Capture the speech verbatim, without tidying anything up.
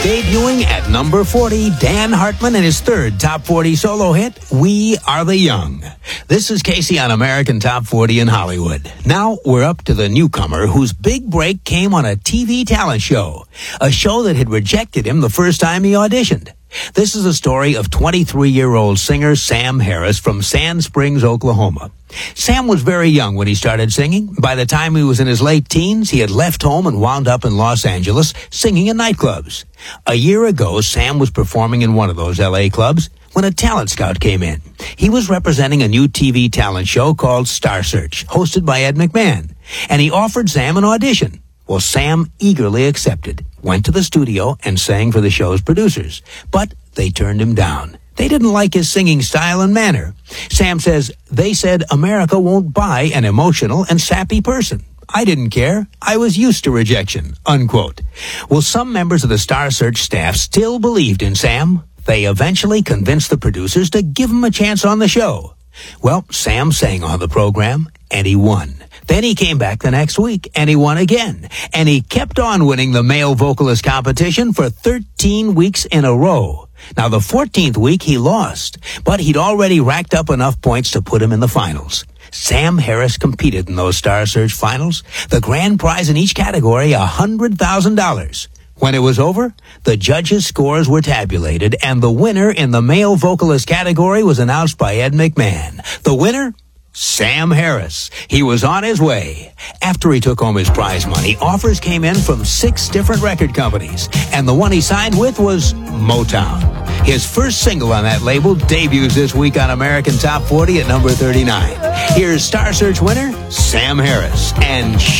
Debuting at number forty, Dan Hartman and his third top forty solo hit, We Are the Young. This is Casey on American Top forty in Hollywood. Now we're up to the newcomer whose big break came on a T V talent show, a show that had rejected him the first time he auditioned. This is a story of twenty-three-year-old singer Sam Harris from Sand Springs, Oklahoma. Sam was very young when he started singing. By the time he was in his late teens, he had left home and wound up in Los Angeles singing in nightclubs. A year ago, Sam was performing in one of those L A clubs when a talent scout came in. He was representing a new T V talent show called Star Search, hosted by Ed McMahon, and he offered Sam an audition. Well, Sam eagerly accepted, went to the studio, and sang for the show's producers. But they turned him down. They didn't like his singing style and manner. Sam says, they said America won't buy an emotional and sappy person. I didn't care. I was used to rejection, unquote. Well, some members of the Star Search staff still believed in Sam. They eventually convinced the producers to give him a chance on the show. Well, Sam sang on the program, and he won. Then he came back the next week, and he won again. And he kept on winning the male vocalist competition for thirteen weeks in a row. Now, the fourteenth week, he lost, but he'd already racked up enough points to put him in the finals. Sam Harris competed in those Star Search finals. The grand prize in each category, one hundred thousand dollars. When it was over, the judges' scores were tabulated, and the winner in the male vocalist category was announced by Ed McMahon. The winner? Sam Harris. He was on his way. After he took home his prize money, offers came in from six different record companies, and the one he signed with was Motown. His first single on that label debuts this week on American Top forty at number thirty-nine. Here's Star Search winner Sam Harris and